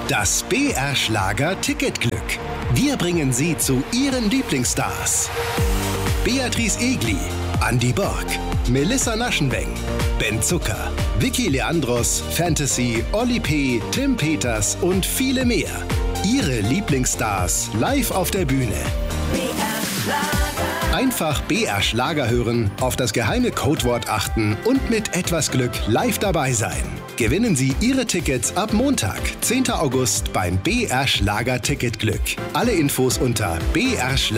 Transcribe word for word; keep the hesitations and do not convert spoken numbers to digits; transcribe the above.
Das B R Schlager Ticketglück. Wir bringen Sie zu Ihren Lieblingsstars. Beatrice Egli, Andi Borg, Melissa Naschenweng, Ben Zucker, Vicky Leandros, Fantasy, Oli P., Tim Peters und viele mehr. Ihre Lieblingsstars live auf der Bühne. Einfach B R Schlager hören, auf das geheime Codewort achten und mit etwas Glück live dabei sein. Gewinnen Sie Ihre Tickets ab Montag, zehnten August beim B R Schlager Ticketglück. Alle Infos unter B R Schlager.